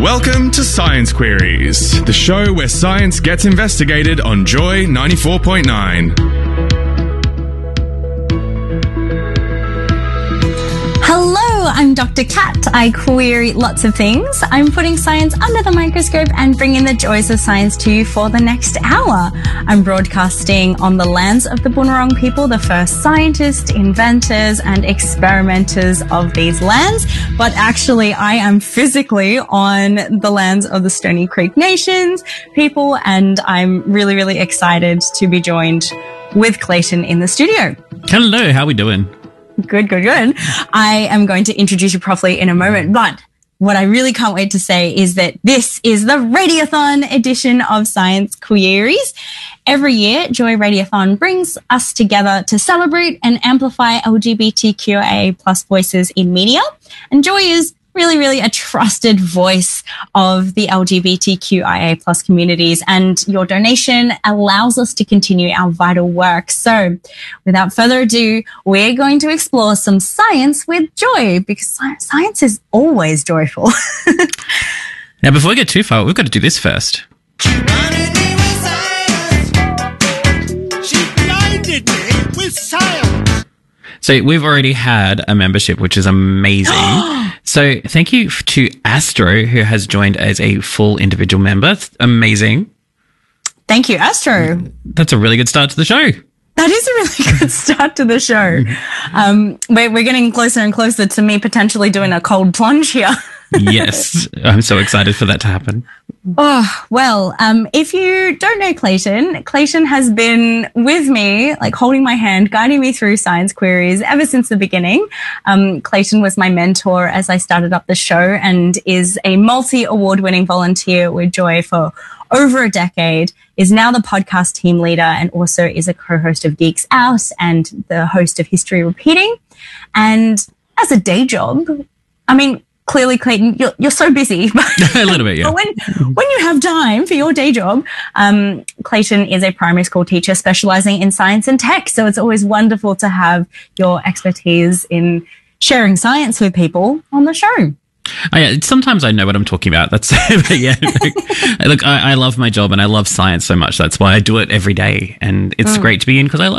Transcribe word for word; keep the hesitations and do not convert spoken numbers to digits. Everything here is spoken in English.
Welcome to Science Queries, the show where science gets investigated on Joy ninety-four point nine. Hello, I'm Doctor Cat. I query lots of things. I'm putting science under the microscope and bringing the joys of science to you for the next hour. I'm broadcasting on the lands of the Boonwurrung people, the first scientists, inventors, and experimenters of these lands. But actually, I am physically on the lands of the Stony Creek Nations people, and I'm really, really excited to be joined with Clayton in the studio. Hello, how are we doing? Good, good, good. I am going to introduce you properly in a moment, but what I really can't wait to say is that this is the Radiothon edition of Science Queries. Every year, Joy Radiothon brings us together to celebrate and amplify L G B T Q I A plus voices in media. And Joy is really, really a trusted voice of the L G B T Q I A plus communities, and your donation allows us to continue our vital work. So without further ado, we're going to explore some science with Joy, because science is always joyful. Now, before we get too far, we've got to do this first. She blinded me with science. She blinded me with science. So we've already had a membership, which is amazing. So thank you to Astro, who has joined as a full individual member. It's amazing. Thank you, Astro. That's a really good start to the show. That is a really good start to the show. Um, we're, we're getting closer and closer to me potentially doing a cold plunge here. Yes, I'm so excited for that to happen. Oh, well, um, if you don't know Clayton, Clayton has been with me, like holding my hand, guiding me through Science Queries ever since the beginning. Um, Clayton was my mentor as I started up the show and is a multi-award winning volunteer with Joy for over a decade, is now the podcast team leader, and also is a co-host of Geeks Out and the host of History Repeating. And as a day job, I mean, clearly, Clayton, you're, you're so busy. A little bit, yeah. But when, when you have time for your day job, um, Clayton is a primary school teacher specializing in science and tech. So it's always wonderful to have your expertise in sharing science with people on the show. Oh, yeah, sometimes I know what I'm talking about. That's but yeah. Like, look, I, I love my job and I love science so much. That's why I do it every day, and it's mm. great to be in because I love